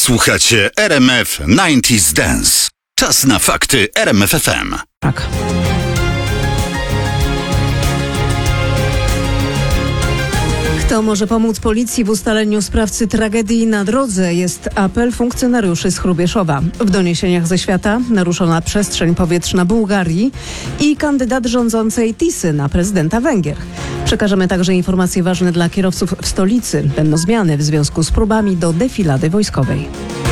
Słuchacie RMF 90s Dance. Czas na fakty RMF FM. Tak. Kto może pomóc policji w ustaleniu sprawcy tragedii na drodze? Jest apel funkcjonariuszy z Hrubieszowa. W doniesieniach ze świata naruszona przestrzeń powietrzna Bułgarii i kandydat rządzącej Tisy na prezydenta Węgier. Przekażemy także informacje ważne dla kierowców w stolicy. Będą zmiany w związku z próbami do defilady wojskowej.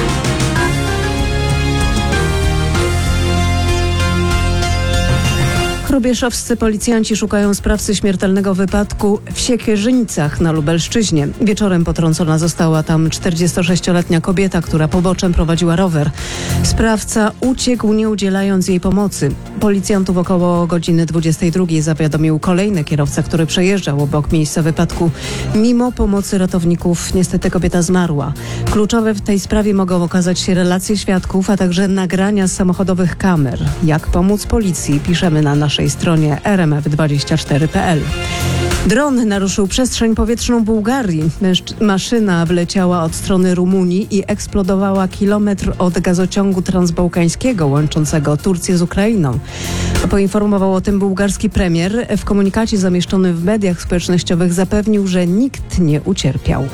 Hrubieszowscy policjanci szukają sprawcy śmiertelnego wypadku w Siekierzyńcach na Lubelszczyźnie. Wieczorem potrącona została tam 46-letnia kobieta, która poboczem prowadziła rower. Sprawca uciekł, nie udzielając jej pomocy. Policjantów około godziny 22 zawiadomił kolejny kierowca, który przejeżdżał obok miejsca wypadku. Mimo pomocy ratowników niestety kobieta zmarła. Kluczowe w tej sprawie mogą okazać się relacje świadków, a także nagrania z samochodowych kamer. Jak pomóc policji? Piszemy na naszej stronie rmf24.pl. Dron naruszył przestrzeń powietrzną Bułgarii. Maszyna wleciała od strony Rumunii i eksplodowała kilometr od gazociągu transbałkańskiego łączącego Turcję z Ukrainą. Poinformował o tym bułgarski premier. W komunikacie zamieszczonym w mediach społecznościowych zapewnił, że nikt nie ucierpiał.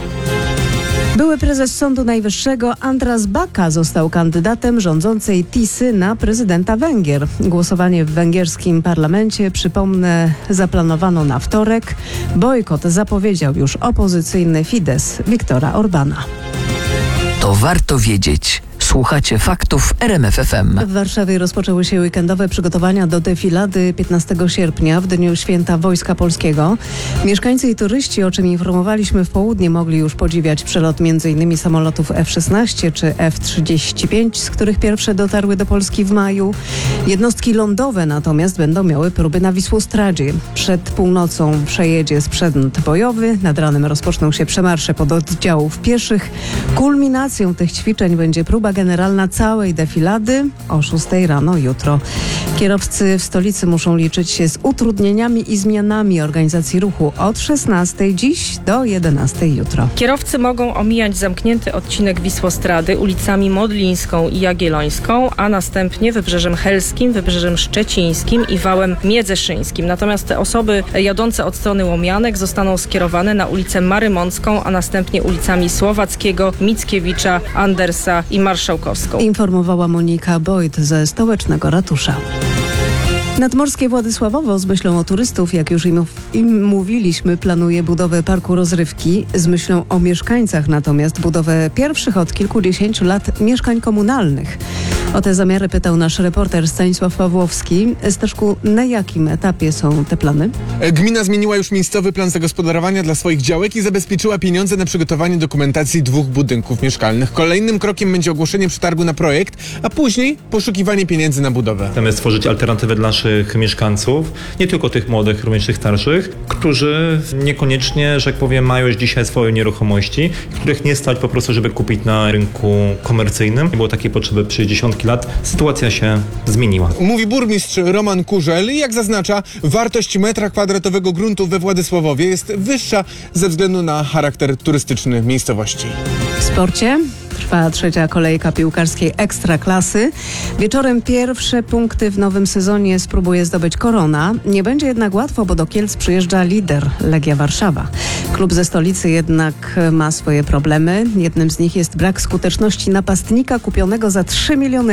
Były prezes Sądu Najwyższego Andras Baka został kandydatem rządzącej Tisy na prezydenta Węgier. Głosowanie w węgierskim parlamencie, przypomnę, zaplanowano na wtorek. Bojkot zapowiedział już opozycyjny Fidesz Viktora Orbana. To warto wiedzieć. Słuchacie faktów RMF FM. W Warszawie rozpoczęły się weekendowe przygotowania do defilady 15 sierpnia w dniu święta Wojska Polskiego. Mieszkańcy i turyści, o czym informowaliśmy w południe, mogli już podziwiać przelot m.in. samolotów F-16 czy F-35, z których pierwsze dotarły do Polski w maju. Jednostki lądowe natomiast będą miały próby na Wisłostradzie. Przed północą przejedzie sprzęt bojowy, nad ranem rozpoczną się przemarsze pododdziałów pieszych. Kulminacją tych ćwiczeń będzie próba generalna całej defilady o 6 rano jutro. Kierowcy w stolicy muszą liczyć się z utrudnieniami i zmianami organizacji ruchu od 16 dziś do 11 jutro. Kierowcy mogą omijać zamknięty odcinek Wisłostrady ulicami Modlińską i Jagiellońską, a następnie Wybrzeżem Helskim, Wybrzeżem Szczecińskim i Wałem Miedzeszyńskim. Natomiast te osoby jadące od strony Łomianek zostaną skierowane na ulicę Marymącką, a następnie ulicami Słowackiego, Mickiewicza, Andersa i Marszałkowską. Informowała Monika Boyd ze stołecznego ratusza. Nadmorskie Władysławowo z myślą o turystów, jak już im mówiliśmy, planuje budowę parku rozrywki. Z myślą o mieszkańcach natomiast budowę pierwszych od kilkudziesięciu lat mieszkań komunalnych. O te zamiary pytał nasz reporter Stanisław Pawłowski. Staszku, na jakim etapie są te plany? Gmina zmieniła już miejscowy plan zagospodarowania dla swoich działek i zabezpieczyła pieniądze na przygotowanie dokumentacji 2 budynków mieszkalnych. Kolejnym krokiem będzie ogłoszenie przetargu na projekt, a później poszukiwanie pieniędzy na budowę. Chcemy stworzyć alternatywę dla naszych mieszkańców, nie tylko tych młodych, również tych starszych, którzy niekoniecznie, że tak powiem, mają już dzisiaj swoje nieruchomości, których nie stać po prostu, żeby kupić na rynku komercyjnym. Nie było takiej potrzeby przez dziesiątki lat. Sytuacja się zmieniła. Mówi burmistrz Roman Kurzel i jak zaznacza, wartość metra kwadratowego gruntu we Władysławowie jest wyższa ze względu na charakter turystyczny miejscowości. W sporcie trwa 3. kolejka piłkarskiej Ekstraklasy. Wieczorem pierwsze punkty w nowym sezonie spróbuje zdobyć Korona. Nie będzie jednak łatwo, bo do Kielc przyjeżdża lider Legia Warszawa. Klub ze stolicy jednak ma swoje problemy. Jednym z nich jest brak skuteczności napastnika kupionego za 3 miliony